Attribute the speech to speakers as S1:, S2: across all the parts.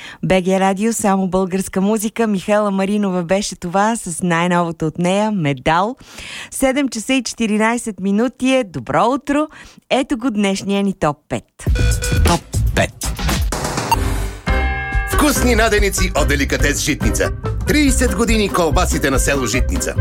S1: БГ Радио, само българска музика. Михаела Маринова беше това с най-новото от нея, Медал. 7 часа и 14 минути е. Добро утро. Ето го днешния ни топ 5.
S2: Топ 5. Вкусни наденици от деликатес Житница. 30 години колбасите на село Житница.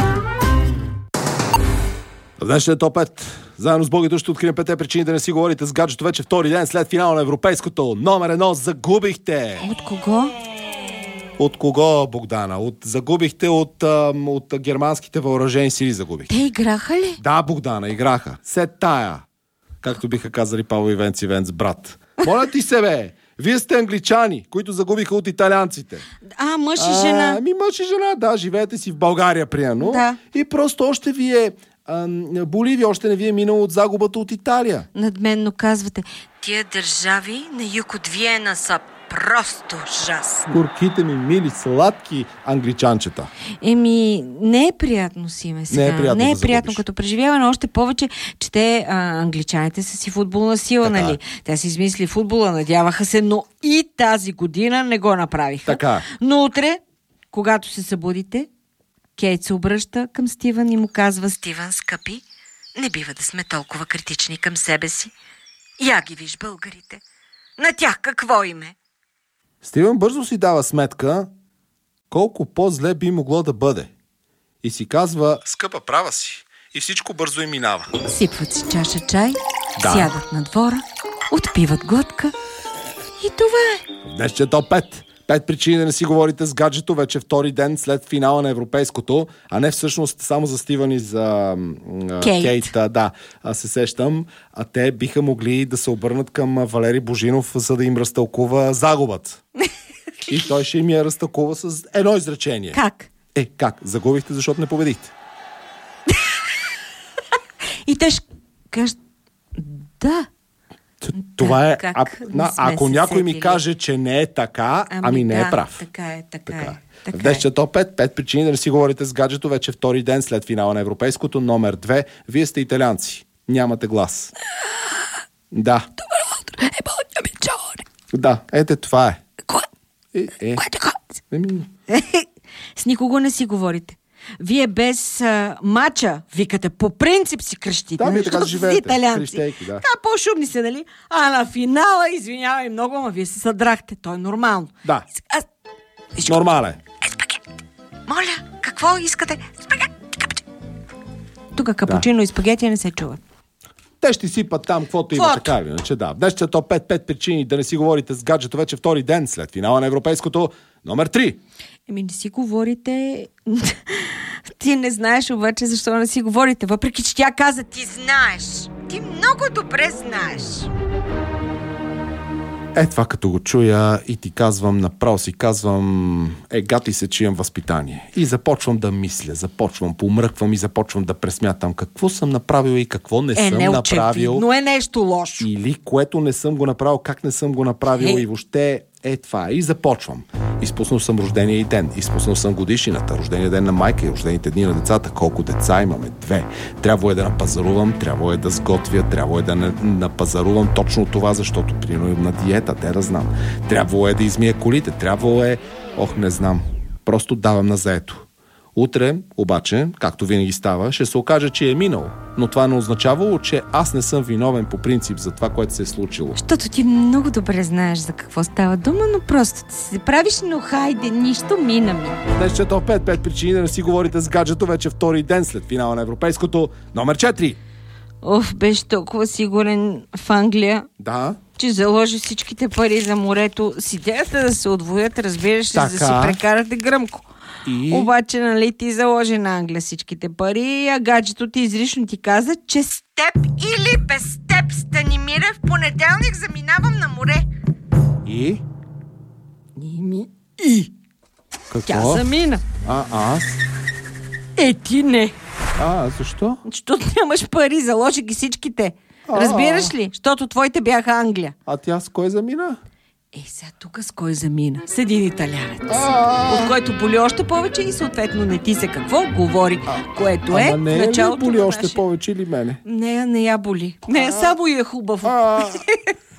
S3: Днешният топ 5. Заедно с Богито ще открием 5 причини да не си говорите с гаджето вече втори ден след финала на Европейското. Номер 1. Загубихте.
S1: От кого?
S3: От кого, Богдана? Загубихте от германските въоръжени сили загубихте.
S1: Те играха ли?
S3: Да, Богдана, играха. Се тая. Както биха казали Павел Ивенц брат. Моля ти се, бе! Вие сте англичани, които загубиха от италианците.
S1: Мъж и жена.
S3: Мъж и жена, да, живеете си в България, примерно.
S1: Да.
S3: И просто още ви е... Боливия още не ви е минало от загубата от Италия.
S1: Надменно казвате, тия държави на юг от Виена са просто ужасни.
S3: Горките ми, мили, сладки англичанчета.
S1: Не е приятно си име сега. Не е приятно като преживяване, още повече, че те англичаните са си футболна сила, така, нали? Те си измисли футбола, надяваха се, но и тази година не го направиха.
S3: Така.
S1: Но утре, когато се събудите, Кейт се обръща към Стивън и му казва: Стивън, скъпи, не бива да сме толкова критични към себе си. Я ги виж българите. На тях какво им е?
S3: Стивън бързо си дава сметка колко по-зле би могло да бъде. И си казва: скъпа, права си. И всичко бързо им минава.
S1: Сипват си чаша чай, сядат на двора, отпиват глътка и това е.
S3: Днес че топ 5. 5 причини да не си говорите с гаджето вече втори ден след финала на Европейското, а не всъщност само за Стивън и за Кейт. Да, се сещам. А те биха могли да се обърнат към Валери Божинов, за да им разтълкува загубът. И той ще им я разтълкува с едно изречение.
S1: Как?
S3: Как? Загубихте, защото не победихте.
S1: И те ще кажат: да.
S3: Това е.
S1: Ако
S3: някой ми каже, че не е така, не е прав.
S1: Така е.
S3: Днес че топ 5 причини да не си говорите с гаджето вече втори ден след финала на Европейското. Номер 2. Вие сте италианци. Нямате глас. Да. Да, това е.
S1: С никого не си говорите. Вие без мача викате, по принцип си крещите.
S3: Да, вие така живеете.
S1: Италианци.
S3: Да.
S1: По-шумни се, нали? А на финала, извинявай много, ама вие се съдрахте. То е нормално.
S3: Да. Нормално е.
S1: Моля, какво искате? Тук капучино и спагети не се чуват.
S3: Те ще сипат там, каквото има, така или иначе, да. Днес че топ 5 причини да не си говорите с гаджето вече втори ден след финала на Европейското. Номер 3.
S1: Не си говорите. Ти не знаеш обаче защо не си говорите. Въпреки че тя каза: ти знаеш. Ти много добре знаеш.
S3: Това като го чуя и ти казвам, направо си казвам: гати се, че имам възпитание. И започвам да мисля, помръквам и започвам да пресмятам какво съм направил и какво не съм направил.
S1: Но е нещо лошо.
S3: Или което не съм го направил, как не съм го направил и въобще това. И започвам. Изпуснал съм рождения ден, изпуснал съм годишнината, рождения ден на майка и рождените дни на децата. Колко деца имаме? 2. Трябва да напазарувам, трябва да сготвя, трябва да напазарувам точно това, защото примерно на диета, да знам. Трябва да измия колите, трябва не знам. Просто давам на заето. Утре, обаче, както винаги става, ще се окаже, че е минало. Но това не означавало, че аз не съм виновен по принцип за това, което се е случило.
S1: Защото ти много добре знаеш за какво става дума, но просто ти се правиш, но хайде, нищо мина ми.
S3: Днес че топ 5 причини да не си говорите с гаджето вече втори ден след финала на Европейското. Номер 4.
S1: Беше толкова сигурен в Англия.
S3: Да.
S1: Че заложи всичките пари за морето с идеята да се отвоят, разбираш, за да си прекарате гръмко. Обаче, нали, ти заложи на Англия всичките пари, а гаджето ти изрично ти каза, че с теб или без теб, Станимире, в понеделник заминавам на море.
S3: И? Какво?
S1: Тя замина.
S3: Аз?
S1: Ти не.
S3: Защо?
S1: Защото нямаш пари, заложи ги всичките. Разбираш ли? Защото твоите бяха Англия.
S3: А тя с кой замина?
S1: Сега тук с кой замина? С един италянец. От който боли още повече и съответно не ти се какво говори, което е
S3: не
S1: в началото
S3: боли още повече или мене?
S1: Не я боли. Не, само е хубаво.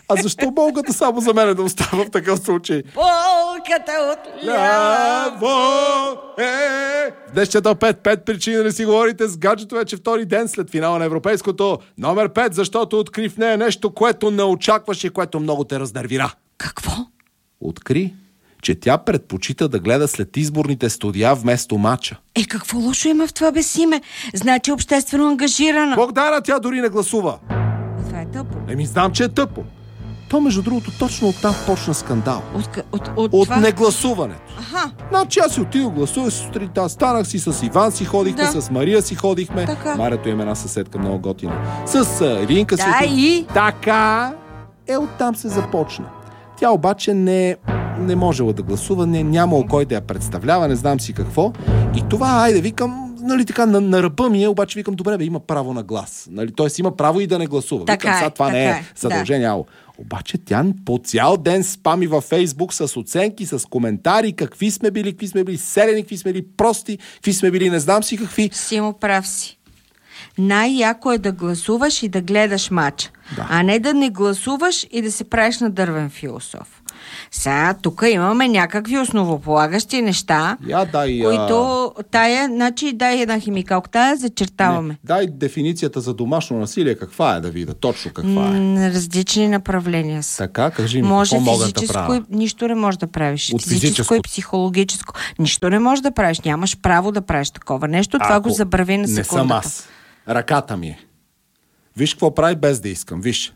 S3: А защо болката само за мен да остава в такъв случай?
S1: Болката от ляво
S3: Днес чета 5 причини да не си говорите с гаджето вече втори ден след финала на Европейското. Номер 5, защото откри в нея нещо, което не очакваш и което много те разнервира.
S1: Какво?
S3: Откри, че тя предпочита да гледа след изборните студия вместо мача.
S1: Какво лошо има в това без име? Значи обществено ангажирана.
S3: Богдана, тя дори не гласува.
S1: Това е тъпо.
S3: Знам, че е тъпо. То, между другото, точно оттам почна скандал.
S1: От
S3: негласуването.
S1: Аха.
S3: Значи аз си отидох, гласувах сутринта, станах си с Иван си ходихме, с Мария си ходихме.
S1: Така.
S3: Марията има една съседка много готина. С Илинка си.
S1: И?
S3: Така. Оттам се започна. Тя обаче не можела да гласува, нямало кой да я представлява, не знам си какво. И това, айде, викам, нали така, на ръба ми обаче викам, добре, има право на глас. Нали? Тоест има право и да не гласува.
S1: Така
S3: викам, това не е задължение. Да. Обаче тя по цял ден спами във Фейсбук с оценки, с коментари, какви сме били селени, какви сме били прости, какви сме били не знам си какви.
S1: Симо, прав си. Най-яко е да гласуваш и да гледаш матча, а не да не гласуваш и да се правиш на дървен философ. Сега, тук имаме някакви основополагащи неща, които дай една химикалка, тая зачертаваме.
S3: Дай дефиницията за домашно насилие, каква е да видя, точно каква е.
S1: Различни направления са.
S3: Така, кажи ми, какво могат да правя?
S1: Нищо не можеш да правиш.
S3: От
S1: физическо и психологическо. Нищо не можеш да правиш. Нямаш право да правиш такова нещо. Това го забрави на секундата.
S3: Не съм аз. Ръката ми е. Виж какво прави без да искам. Виж.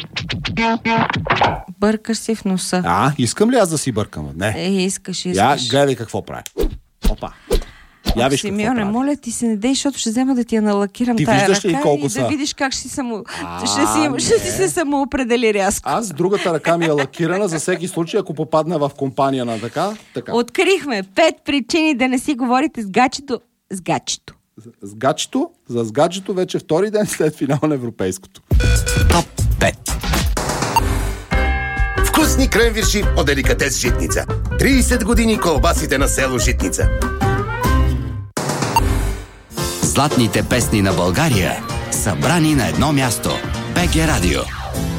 S1: Бъркаш си в носа.
S3: Искам ли аз да си бъркам? Не.
S1: Искаш.
S3: Гледай какво прави. Опа. Виж
S1: Симеоне, моля ти се, не дей, защото ще взема да ти я налакирам тая ръка и да видиш как ще ти се самоопредели рязко.
S3: Аз другата ръка ми е лакирана за всеки случай, ако попадна в компания на така.
S1: Открихме 5 причини да не си говорите с гаджето.
S3: С гаджето вече втори ден след финал на Европейското.
S2: Топ 5. Вкусни кренвирши от деликатес Житница. 30 години колбасите на село Житница.
S4: Златните песни на България, събрани на едно място. БГ Радио.